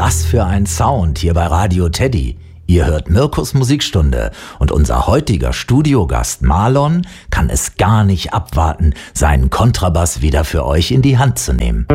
Was für ein Sound hier bei Radio Teddy. Ihr hört Mirkus Musikstunde und unser heutiger Studiogast Marlon kann es gar nicht abwarten, seinen Kontrabass wieder für euch in die Hand zu nehmen.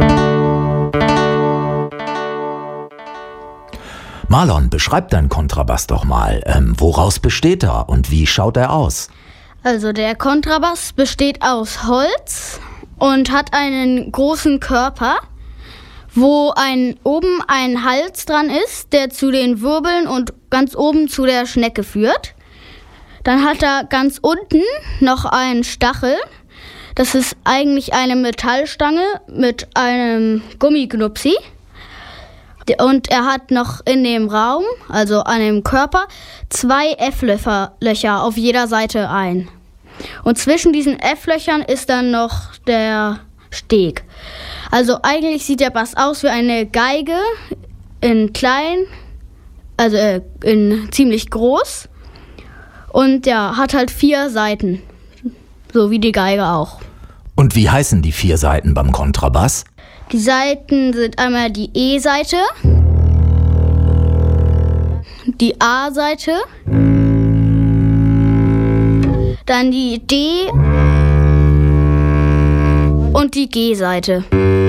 Marlon, beschreib deinen Kontrabass doch mal. Woraus besteht er und wie schaut er aus? Also der Kontrabass besteht aus Holz und hat einen großen Körper, wo oben ein Hals dran ist, der zu den Wirbeln und ganz oben zu der Schnecke führt. Dann hat er ganz unten noch einen Stachel. Das ist eigentlich eine Metallstange mit einem Gummiknupsi. Und er hat noch in dem Raum, also an dem Körper, 2 F-Löcher auf jeder Seite ein. Und zwischen diesen F-Löchern ist dann noch der Steg. Also eigentlich sieht der Bass aus wie eine Geige in klein, also in ziemlich groß. Und ja, hat halt 4 Seiten, so wie die Geige auch. Und wie heißen die 4 Seiten beim Kontrabass? Die Seiten sind einmal die E-Seite, die A-Seite, dann die D- und die G-Seite.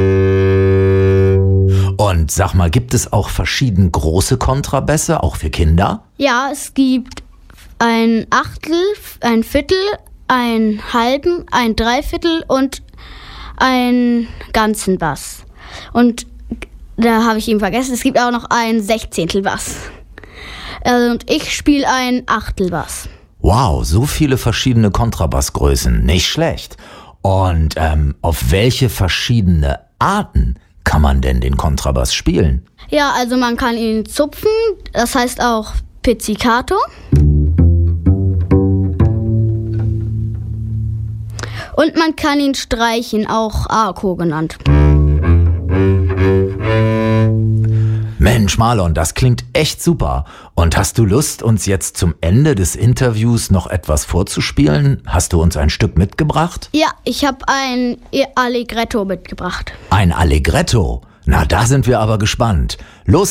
Und sag mal, gibt es auch verschieden große Kontrabässe, auch für Kinder? Ja, es gibt ein Achtel, ein Viertel, einen halben, ein Dreiviertel und einen ganzen Bass. Und da habe ich eben vergessen, es gibt auch noch einen Sechzehntel Bass. Und ich spiele einen Achtelbass. Wow, so viele verschiedene Kontrabassgrößen, nicht schlecht. Und auf welche verschiedene Arten kann man denn den Kontrabass spielen? Ja, also man kann ihn zupfen, das heißt auch Pizzicato. Und man kann ihn streichen, auch Arco genannt. Mensch, Marlon, das klingt echt super. Und hast du Lust, uns jetzt zum Ende des Interviews noch etwas vorzuspielen? Hast du uns ein Stück mitgebracht? Ja, ich habe ein Allegretto mitgebracht. Ein Allegretto? Na, da sind wir aber gespannt. Los